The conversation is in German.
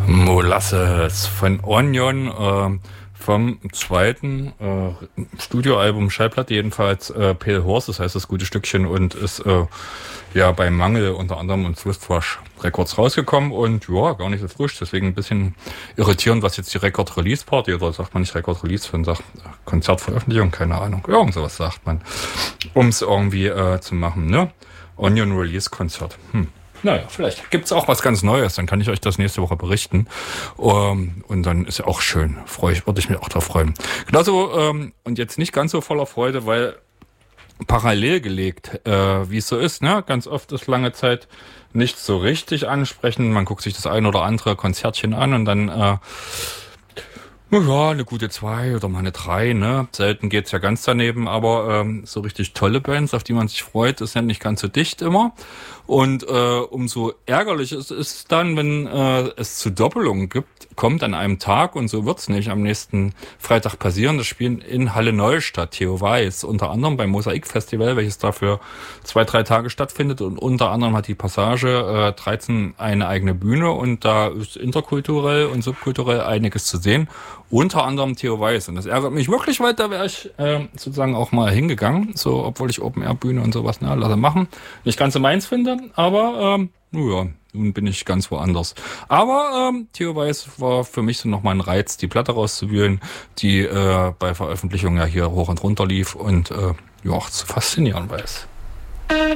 Molasses von Onion, vom zweiten Studioalbum, Schallplatte jedenfalls, Pale Horse, das heißt das gute Stückchen, und ist ja bei Mangel unter anderem und Swiftwash Records rausgekommen und ja, gar nicht so frisch, deswegen ein bisschen irritierend, was jetzt die Record-Release-Party, oder sagt man nicht Record-Release, sondern sagt Konzertveröffentlichung, keine Ahnung, irgend sowas sagt man, um es irgendwie zu machen, ne? Onion Release-Konzert. Naja, vielleicht gibt's auch was ganz Neues, dann kann ich euch das nächste Woche berichten. Und dann ist ja auch schön, würde ich mich auch drauf freuen. Genauso, und jetzt nicht ganz so voller Freude, weil parallel gelegt, wie es so ist, ne? Ganz oft ist lange Zeit nicht so richtig ansprechen. Man guckt sich das ein oder andere Konzertchen an und dann ja, eine gute 2 oder mal eine 3, ne? Selten geht's ja ganz daneben, aber so richtig tolle Bands, auf die man sich freut, ist ja nicht ganz so dicht immer. Und umso ärgerlicher ist es dann, wenn es zu Doppelungen kommt an einem Tag, und so wird's nicht am nächsten Freitag passieren. Das Spielen in Halle Neustadt, Theo Weiß, unter anderem beim Mosaik Festival, welches dafür 2-3 Tage stattfindet, und unter anderem hat die Passage 13 eine eigene Bühne, und da ist interkulturell und subkulturell einiges zu sehen. Unter anderem Theo Weiß. Und das ärgert mich wirklich, weil da wäre ich sozusagen auch mal hingegangen. So, obwohl ich Open-Air-Bühne und sowas, ne, lasse machen. Nicht ganz so meins finde, aber ja, nun bin ich ganz woanders. Aber Theo Weiß war für mich so nochmal ein Reiz, die Platte rauszuwühlen, die bei Veröffentlichung ja hier hoch und runter lief und ja, zu faszinieren weiß.